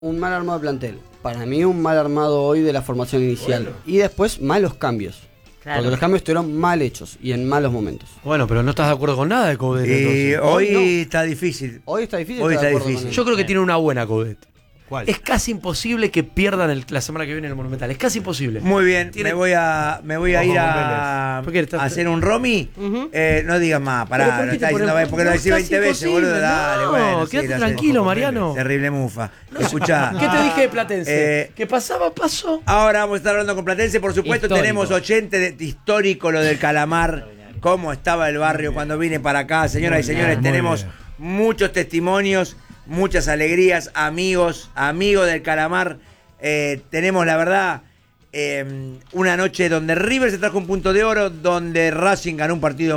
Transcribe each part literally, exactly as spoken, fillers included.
Un mal armado de plantel. Para mí un mal armado hoy de la formación inicial. Bueno. Y después malos cambios. Claro. Porque los cambios estuvieron mal hechos y en malos momentos. Bueno, pero no estás de acuerdo con nada de Coudet. Y hoy, hoy no. está difícil. Hoy está difícil. Hoy está de difícil. Yo creo que tiene una buena Coudet. ¿Cuál? Es casi imposible que pierdan el, la semana que viene el Monumental. Es casi imposible. Muy bien, Tiene... me voy a, me voy a ir a, a hacer un Romy. Uh-huh. eh, no digas más, pará, no está diciendo, ¿por qué lo decís veinte veces, boludo? Dale, no, bueno. Quédate sí, tranquilo, Mariano. Terrible mufa. No, Escuchá. ¿Qué te dije de Platense? Eh, ¿Qué pasaba, pasó? Ahora vamos a estar hablando con Platense, por supuesto. Histórico. Tenemos ochenta de, de histórico lo del Calamar. Cómo estaba el barrio cuando vine para acá. Señoras y señores, bien, tenemos bien. muchos testimonios. Muchas alegrías, amigos, amigos del Calamar. Eh, tenemos, la verdad, eh, una noche donde River se trajo un punto de oro, donde Racing ganó un partido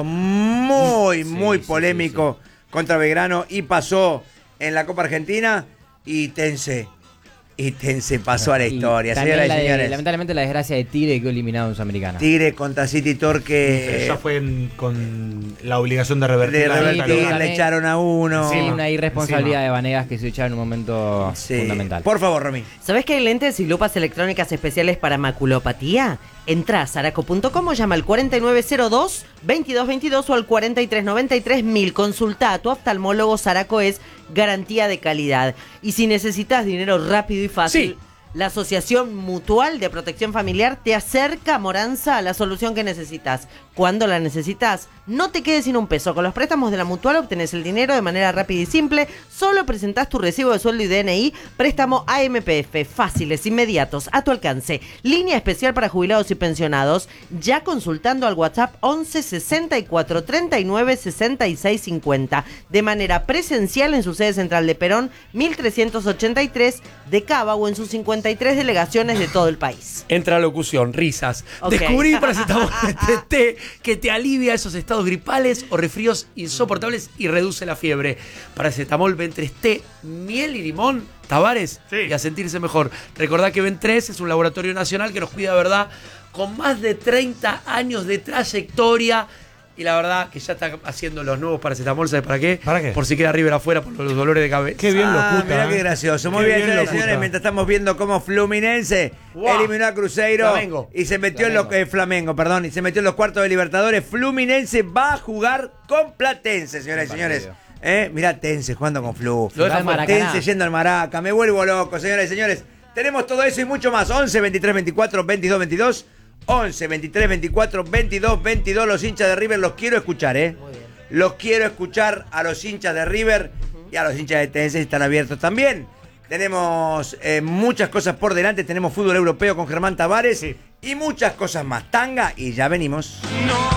muy, sí, muy sí, polémico sí, sí. contra Belgrano y pasó en la Copa Argentina. Y Tense, y Tense pasó a la historia, señoras y señores. De, lamentablemente la desgracia de Tigre quedó eliminado en Sudamericana. Tigre contra City Torque. Pero ya fue en, con la obligación de revertir. De revertir, le echaron a uno. Sí, una irresponsabilidad Encima. de Vanegas que se echaba en un momento sí. fundamental. Por favor, Romy. ¿Sabés que hay lentes y lupas electrónicas especiales para maculopatía? Entrá a Zaraco punto com o llama al cuarenta y nueve cero dos, veintidós veintidós o al cuarenta y tres noventa y tres mil. Consulta a tu oftalmólogo. Zaraco es garantía de calidad. Y si necesitas dinero rápido y fácil, sí. la Asociación Mutual de Protección Familiar te acerca, Moranza, a la solución que necesitas. Cuando la necesitas, no te quedes sin un peso. Con los préstamos de la Mutual obtenés el dinero de manera rápida y simple. Solo presentás tu recibo de sueldo y D N I. Préstamo A M P F, fáciles, inmediatos, a tu alcance. Línea especial para jubilados y pensionados. Ya consultando al WhatsApp once sesenta y cuatro treinta y nueve sesenta y seis cincuenta. De manera presencial en su sede central de Perón, mil trescientos ochenta y tres, de Cava, o en sus cincuenta y tres delegaciones de todo el país. Entra locución, risas. Okay. Descubrí paracetamol de té que te alivia esos estados gripales o resfríos insoportables y reduce la fiebre. Paracetamol Ventres Té, miel y limón, Tavares, sí. y a sentirse mejor. Recordá que Ventres es un laboratorio nacional que nos cuida de verdad, con más de treinta años de trayectoria. Y la verdad que ya está haciendo los nuevos paracetamol, ¿sabes para qué? ¿Para qué? Por si queda River afuera por los dolores de cabeza. Qué bien ah, lo puta. Mirá qué gracioso. Muy bien, bien señores, mientras estamos viendo cómo Fluminense wow. eliminó a Cruzeiro Flamengo. y se metió Flamengo. en los eh, Flamengo, perdón, y se metió en los cuartos de Libertadores. Fluminense va a jugar con Platense, señoras y señores. Eh, mirá Tense jugando con Flu. Tense yendo al Maraca. Me vuelvo loco, señoras y señores. Tenemos todo eso y mucho más. once, veintitrés, veinticuatro, veintidós, veintidós. once, veintitrés, veinticuatro, veintidós, veintidós. Los hinchas de River los quiero escuchar, ¿eh? Los quiero escuchar a los hinchas de River uh-huh. y a los hinchas de Tenerife, están abiertos también. Tenemos eh, muchas cosas por delante. Tenemos fútbol europeo con Germán Tavares sí. y muchas cosas más. Tanga y ya venimos. No.